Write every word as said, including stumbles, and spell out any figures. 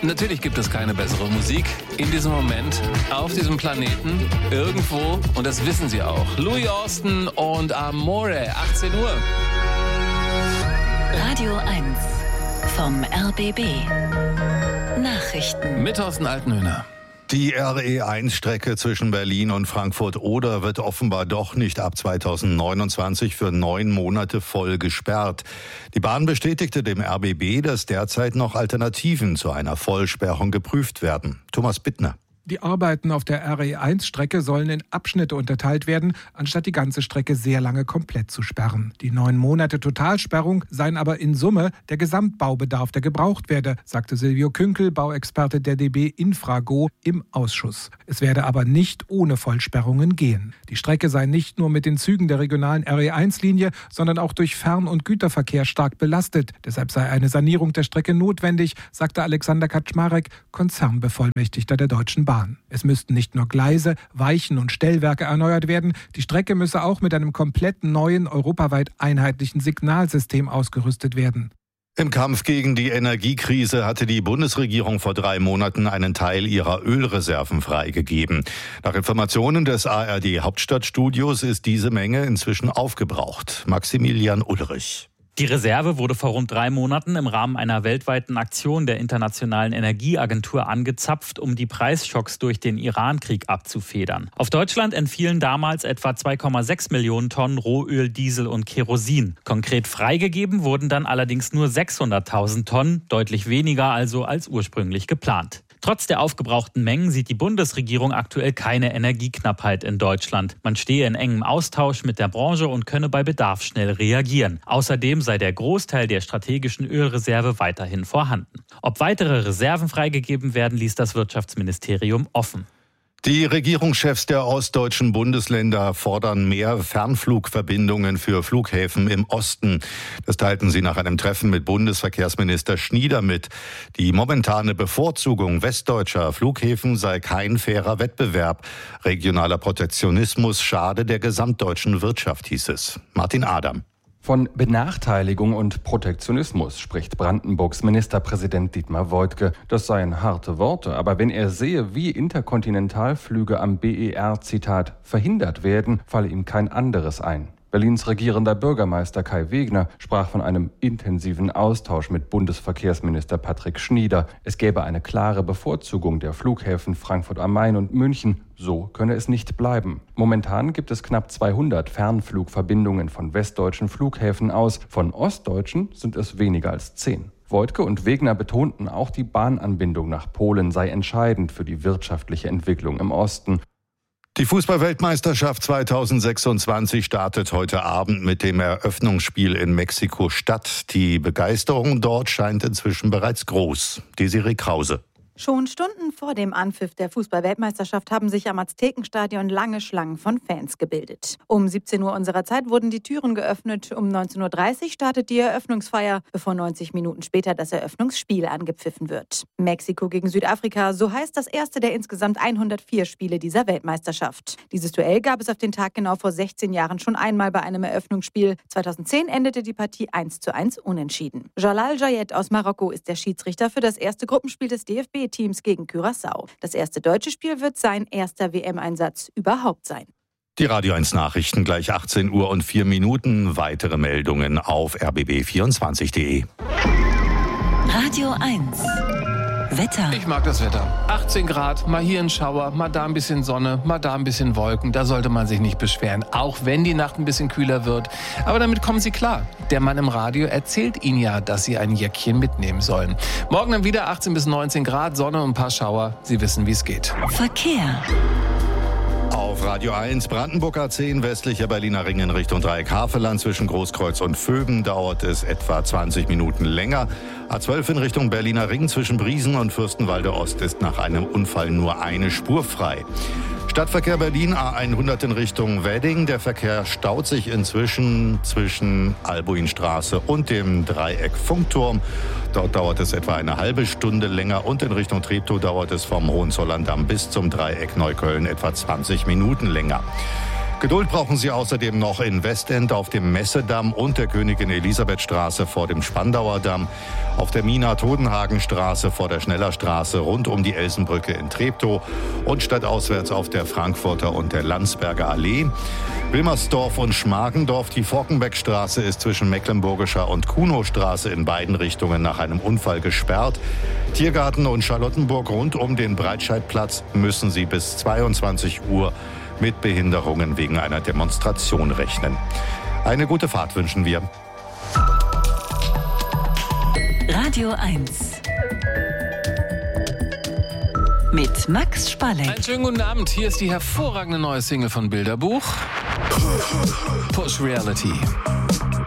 Natürlich gibt es keine bessere Musik in diesem Moment auf diesem Planeten irgendwo und das wissen Sie auch. Louis Austin und Amore, achtzehn Uhr. Radio eins vom R B B. Nachrichten. Mit Thorsten Altenhöhner. Die R E eins Strecke zwischen Berlin und Frankfurt-Oder wird offenbar doch nicht ab zweitausendneunundzwanzig für neun Monate voll gesperrt. Die Bahn bestätigte dem R B B, dass derzeit noch Alternativen zu einer Vollsperrung geprüft werden. Thomas Bittner. Die Arbeiten auf der R E eins Strecke sollen in Abschnitte unterteilt werden, anstatt die ganze Strecke sehr lange komplett zu sperren. Die neun Monate Totalsperrung seien aber in Summe der Gesamtbaubedarf, der gebraucht werde, sagte Silvio Künkel, Bauexperte der D B Infrago, im Ausschuss. Es werde aber nicht ohne Vollsperrungen gehen. Die Strecke sei nicht nur mit den Zügen der regionalen R E eins Linie, sondern auch durch Fern- und Güterverkehr stark belastet. Deshalb sei eine Sanierung der Strecke notwendig, sagte Alexander Kaczmarek, Konzernbevollmächtigter der Deutschen Bahn. Es müssten nicht nur Gleise, Weichen und Stellwerke erneuert werden, die Strecke müsse auch mit einem komplett neuen, europaweit einheitlichen Signalsystem ausgerüstet werden. Im Kampf gegen die Energiekrise hatte die Bundesregierung vor drei Monaten einen Teil ihrer Ölreserven freigegeben. Nach Informationen des A R D Hauptstadtstudios ist diese Menge inzwischen aufgebraucht. Maximilian Ulrich. Die Reserve wurde vor rund drei Monaten im Rahmen einer weltweiten Aktion der Internationalen Energieagentur angezapft, um die Preisschocks durch den Iran-Krieg abzufedern. Auf Deutschland entfielen damals etwa zwei Komma sechs Millionen Tonnen Rohöl, Diesel und Kerosin. Konkret freigegeben wurden dann allerdings nur sechshunderttausend Tonnen, deutlich weniger also als ursprünglich geplant. Trotz der aufgebrauchten Mengen sieht die Bundesregierung aktuell keine Energieknappheit in Deutschland. Man stehe in engem Austausch mit der Branche und könne bei Bedarf schnell reagieren. Außerdem sei der Großteil der strategischen Ölreserve weiterhin vorhanden. Ob weitere Reserven freigegeben werden, ließ das Wirtschaftsministerium offen. Die Regierungschefs der ostdeutschen Bundesländer fordern mehr Fernflugverbindungen für Flughäfen im Osten. Das teilten sie nach einem Treffen mit Bundesverkehrsminister Schnieder mit. Die momentane Bevorzugung westdeutscher Flughäfen sei kein fairer Wettbewerb. Regionaler Protektionismus schade der gesamtdeutschen Wirtschaft, hieß es. Martin Adam. Von Benachteiligung und Protektionismus spricht Brandenburgs Ministerpräsident Dietmar Woidke. Das seien harte Worte, aber wenn er sehe, wie Interkontinentalflüge am B E R, Zitat, verhindert werden, falle ihm kein anderes ein. Berlins regierender Bürgermeister Kai Wegner sprach von einem intensiven Austausch mit Bundesverkehrsminister Patrick Schnieder. Es gäbe eine klare Bevorzugung der Flughäfen Frankfurt am Main und München. So könne es nicht bleiben. Momentan gibt es knapp zweihundert Fernflugverbindungen von westdeutschen Flughäfen aus. Von ostdeutschen sind es weniger als zehn. Woidke und Wegner betonten, auch die Bahnanbindung nach Polen sei entscheidend für die wirtschaftliche Entwicklung im Osten. Die Fußball-Weltmeisterschaft zweitausendsechsundzwanzig startet heute Abend mit dem Eröffnungsspiel in Mexiko-Stadt. Die Begeisterung dort scheint inzwischen bereits groß. Desiree Krause. Schon Stunden vor dem Anpfiff der Fußball-Weltmeisterschaft haben sich am Aztekenstadion lange Schlangen von Fans gebildet. Um siebzehn Uhr unserer Zeit wurden die Türen geöffnet. Um neunzehn Uhr dreißig startet die Eröffnungsfeier, bevor neunzig Minuten später das Eröffnungsspiel angepfiffen wird. Mexiko gegen Südafrika, so heißt das erste der insgesamt hundertvier Spiele dieser Weltmeisterschaft. Dieses Duell gab es auf den Tag genau vor sechzehn Jahren schon einmal bei einem Eröffnungsspiel. zweitausendzehn endete die Partie eins zu eins unentschieden. Jalal Jayed aus Marokko ist der Schiedsrichter für das erste Gruppenspiel des D F B Teams gegen Curaçao. Das erste deutsche Spiel wird sein erster W M-Einsatz überhaupt sein. Die Radio eins Nachrichten gleich achtzehn Uhr und vier Minuten. Weitere Meldungen auf r b b vierundzwanzig punkt d e. Radio eins. Wetter. Ich mag das Wetter. achtzehn Grad, mal hier ein Schauer, mal da ein bisschen Sonne, mal da ein bisschen Wolken. Da sollte man sich nicht beschweren, auch wenn die Nacht ein bisschen kühler wird. Aber damit kommen Sie klar. Der Mann im Radio erzählt Ihnen ja, dass Sie ein Jäckchen mitnehmen sollen. Morgen dann wieder achtzehn bis neunzehn Grad, Sonne und ein paar Schauer. Sie wissen, wie es geht. Verkehr. Auf Radio eins Brandenburg A zehn, westlicher Berliner Ring in Richtung Dreieck-Havelland zwischen Großkreuz und Vöben dauert es etwa zwanzig Minuten länger. A zwölf in Richtung Berliner Ring zwischen Briesen und Fürstenwalde Ost ist nach einem Unfall nur eine Spur frei. Stadtverkehr Berlin A hundert in Richtung Wedding. Der Verkehr staut sich inzwischen zwischen Albuinstraße und dem Dreieck Funkturm. Dort dauert es etwa eine halbe Stunde länger und in Richtung Treptow dauert es vom Hohenzollern-Damm bis zum Dreieck Neukölln etwa zwanzig Minuten länger. Geduld brauchen Sie außerdem noch in Westend auf dem Messedamm und der Königin-Elisabeth-Straße vor dem Spandauer Damm, auf der Mina-Todenhagen-Straße vor der Schnellerstraße rund um die Elsenbrücke in Treptow und stadtauswärts auf der Frankfurter und der Landsberger Allee. Wilmersdorf und Schmargendorf, die Forkenbeckstraße ist zwischen Mecklenburgischer und Kuhnowstraße in beiden Richtungen nach einem Unfall gesperrt. Tiergarten und Charlottenburg rund um den Breitscheidplatz müssen Sie bis zweiundzwanzig Uhr mit Behinderungen wegen einer Demonstration rechnen. Eine gute Fahrt wünschen wir. Radio eins. Mit Max Spalleck. Einen schönen guten Abend. Hier ist die hervorragende neue Single von Bilderbuch. Push Reality.